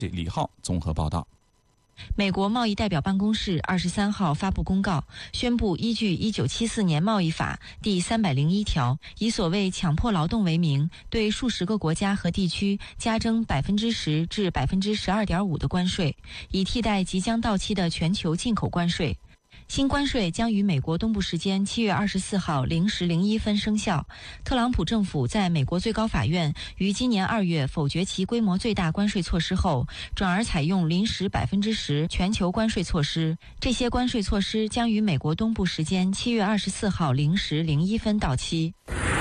李浩综合报道。 美国贸易代表办公室23号发布公告，宣布依据1974年贸易法第301条，以所谓强迫劳动为名，对数十个国家和地区加征10%至12.5%的关税，以替代即将到期的全球进口关税。新关税将于美国东部时间7月24号0时01分生效。特朗普政府在美国最高法院于今年2月否决其规模最大关税措施后，转而采用临时10%全球关税措施。这些关税措施将于美国东部时间7月24号0时01分到期。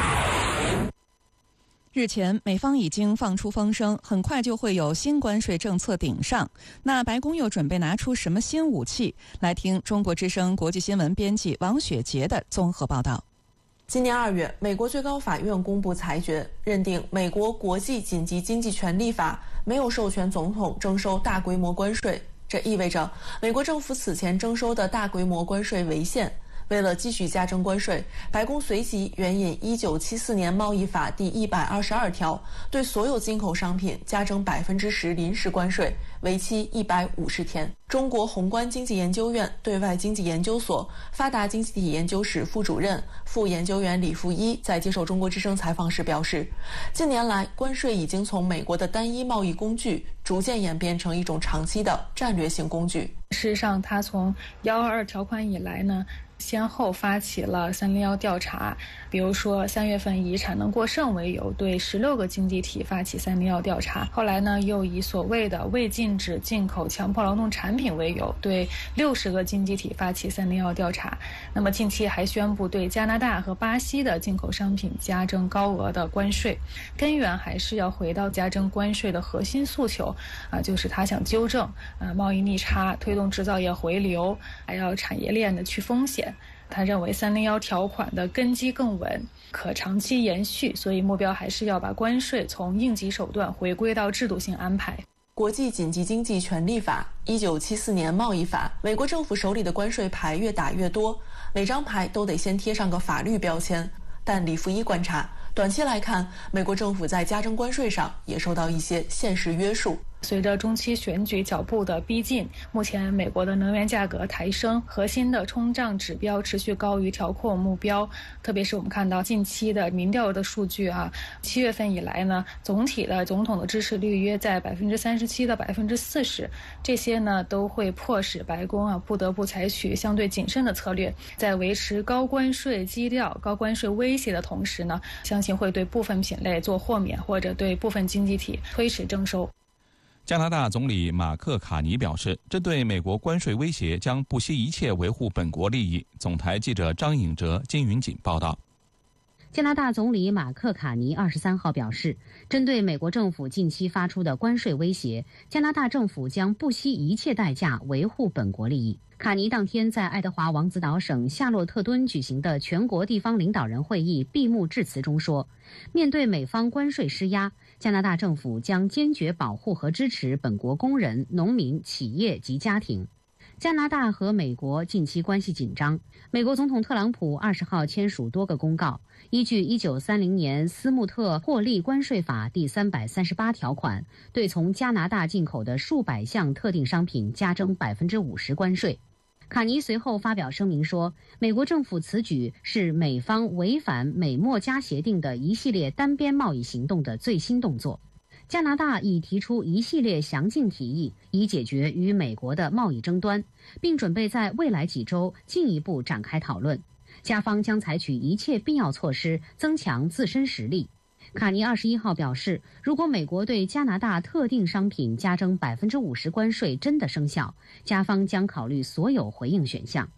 日前，美方已经放出风声，很快就会有新关税政策顶上。那白宫又准备拿出什么新武器？来听中国之声国际新闻编辑王雪杰的综合报道。 今年2月，美国最高法院公布裁决，认定美国国际紧急经济权利法没有授权总统征收大规模关税，这意味着美国政府此前征收的大规模关税违宪。为了继续加征关税，白宫随即援引1974年贸易法第122条，对所有进口商品加征10%临时关税，为期150天。中国宏观经济研究院对外经济研究所发达经济体研究室副主任、副研究员李富一在接受中国之声采访时表示，近年来关税已经从美国的单一贸易工具逐渐演变成一种长期的战略性工具。 事实上，它从122条款以来呢，先后发起了301调查，比如说3月份以产能过剩为由，对16个经济体发起301调查。后来呢，又以所谓的未禁止进口强迫劳动产品为由，对60个经济体发起301调查。那么近期还宣布对加拿大和巴西的进口商品加征高额的关税。根源还是要回到加征关税的核心诉求就是他想纠正贸易逆差，推动制造业回流，还要产业链的去风险。他认为301条款的根基更稳，可长期延续，所以目标还是要把关税从应急手段回归到制度性安排。 国际紧急经济权利法、1974年贸易法，美国政府手里的关税牌越打越多，每张牌都得先贴上个法律标签。但李富一观察，短期来看，美国政府在加征关税上也受到一些现实约束。 随着中期选举脚步的逼近，目前美国的能源价格抬升，核心的通胀指标持续高于调控目标。特别是我们看到近期的民调的数据7月份以来呢，总体的总统的支持率约在37%到40%，这些呢都会迫使白宫不得不采取相对谨慎的策略，在维持高关税基调、高关税威胁的同时呢，相信会对部分品类做豁免，或者对部分经济体推迟征收。 加拿大总理马克·卡尼表示，针对美国关税威胁，将不惜一切维护本国利益。总台记者张颖哲、金云锦报道。 加拿大总理马克·卡尼23号表示，针对美国政府近期发出的关税威胁，加拿大政府将不惜一切代价维护本国利益。卡尼当天在爱德华王子岛省夏洛特敦举行的全国地方领导人会议闭幕致辞中说，面对美方关税施压，加拿大政府将坚决保护和支持本国工人、农民、企业及家庭。加拿大和美国近期关系紧张，美国总统特朗普20号签署多个公告，依据1930年斯穆特获利关税法第338条款，对从加拿大进口的数百项特定商品加征50%关税。卡尼随后发表声明说，美国政府此举是美方违反美墨加协定的一系列单边贸易行动的最新动作。加拿大已提出一系列详尽提议，以解决与美国的贸易争端，并准备在未来几周进一步展开讨论。加方将采取一切必要措施，增强自身实力。卡尼21号表示，如果美国对加拿大特定商品加征50%关税真的生效，加方将考虑所有回应选项。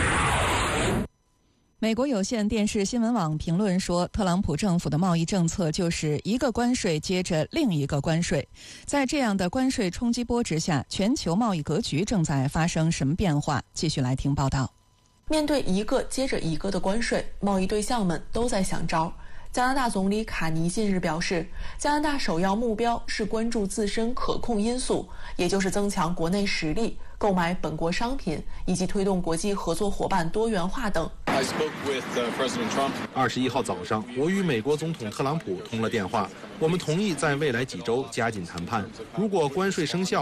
美国有线电视新闻网评论说，特朗普政府的贸易政策就是一个关税接着另一个关税。在这样的关税冲击波之下，全球贸易格局正在发生什么变化？继续来听报道。 面对一个接着一个的关税，贸易对象们都在想招。 加拿大总理卡尼近日表示，加拿大首要目标是关注自身可控因素，也就是增强国内实力、购买本国商品以及推动国际合作伙伴多元化等。 21号早上，我与美国总统特朗普通了电话，我们同意在未来几周加紧谈判。如果关税生效，